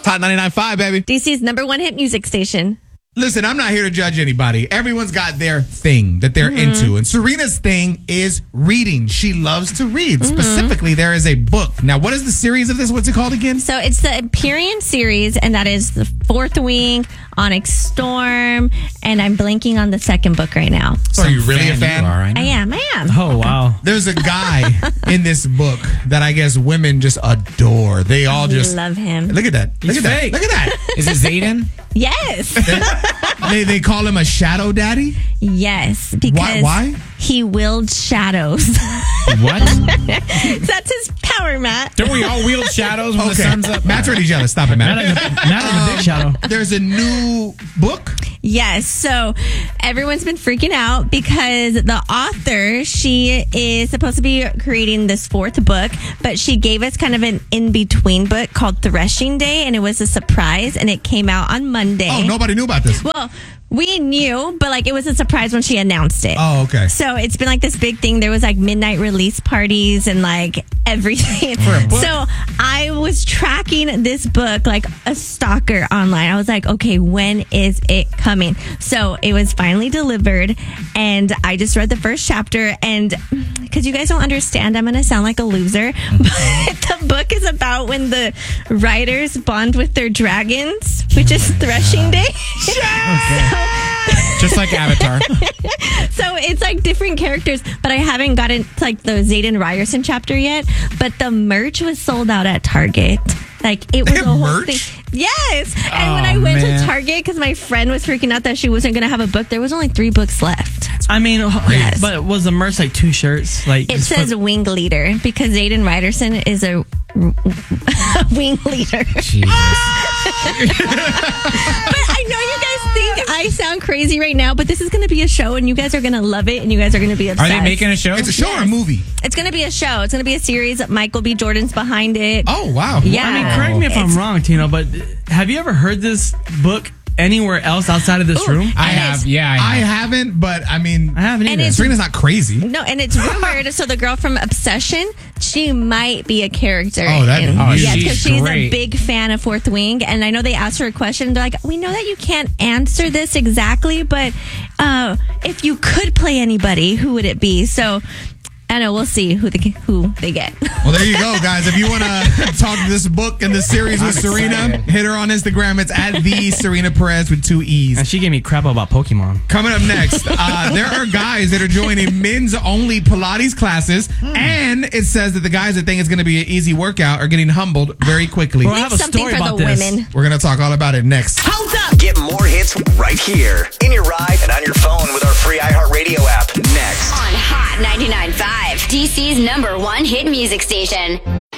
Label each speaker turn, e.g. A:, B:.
A: Hot 99.5, baby.
B: DC's number one hit music station.
A: Listen, I'm not here to judge anybody. Everyone's got their thing that they're into. And Serena's thing is reading. She loves to read. Specifically, there is a book. Now, what is the series of this? What's it called again?
B: So it's the Empyrean series, and that is The Fourth Wing, Onyx Storm, and I'm blanking on the second book right now.
A: So are you really a fan?
B: I am.
C: Oh, wow.
A: There's a guy in this book that I guess women just adore. They all just
B: love him.
A: Look at that. Look
C: He's
A: at
C: fake.
A: that. Look at that.
D: Is it Zayden?
B: Yes.
A: They call him a shadow daddy?
B: Yes. Because
A: Why?
B: he wields shadows.
D: What?
B: That's his power, Matt.
D: Don't we all wield shadows when the sun's up?
A: Matt's already jealous. Stop it, Matt.
C: Not in the big shadow.
A: There's a new book.
B: Yes. So everyone's been freaking out because the author, she is supposed to be creating this fourth book, but she gave us kind of an in-between book called Threshing Day, and it was a surprise, and it came out on Monday.
A: Oh, nobody knew about this.
B: Well, we knew, but like it was a surprise when she announced it.
A: Oh, okay.
B: So it's been like this big thing. There was like midnight release parties and like everything.
A: For a book?
B: So I was tracking this book like a stalker online. I was like, okay, when is it coming? So it was finally delivered, and I just read the first chapter. And because you guys don't understand, I'm going to sound like a loser, but the book is about when the writers bond with their dragons, which is Threshing Day.
D: Just like Avatar.
B: So it's like different characters, but I haven't gotten to like the Zayden Ryerson chapter yet. But the merch was sold out at Target. Like it was a whole
A: Merch?
B: thing. Yes. And when I went to Target, because my friend was freaking out that she wasn't going to have a book, there was only 3 books left.
C: I mean,
B: Yes.
C: but was the merch like 2 shirts? Like
B: It
C: just
B: says wing leader because Zayden Ryerson is a wing leader. But I know you guys think I sound crazy right now, but this is going to be a show, and you guys are going to love it, and you guys are going to be
D: Are
B: obsessed.
D: they making a show?
A: It's a show or a movie?
B: It's going to be a show. It's going to be a series. Michael B. Jordan's behind it.
A: Oh, wow.
B: Yeah.
C: I mean, correct me if I'm wrong, Tino, but have you ever heard this book anywhere else outside of this room?
D: I have. Yeah,
A: I haven't, but I mean,
C: I haven't
B: And
C: either.
B: it's-
A: Serena's not crazy.
B: No, and it's rumored. So the girl from Obsession, she might be a character.
A: Oh, that'd be huge.
B: Yeah, because
D: She's
B: she's a
D: great.
B: big fan of Fourth Wing. And I know they asked her a question. They're like, we know that you can't answer this exactly, but if you could play anybody, who would it be? So I know we'll see who they get.
A: Well, there you go, guys. If you want to talk this book and the series with Serena,
D: excited.
A: hit her on Instagram. It's at the Serena Perez with 2 E's.
C: And she gave me crap about Pokemon.
A: Coming up next, there are guys that are joining men's only Pilates classes, and it says that the guys that think it's going to be an easy workout are getting humbled very quickly.
C: Bro, I have a
B: Something
C: story
B: for
C: about
B: the
C: this.
B: women.
A: We're going to talk all about it next.
E: Get more hits right here in your ride and on your phone with our free iHeartRadio app. Next.
F: On Hot 99.5, DC's number one hit music station.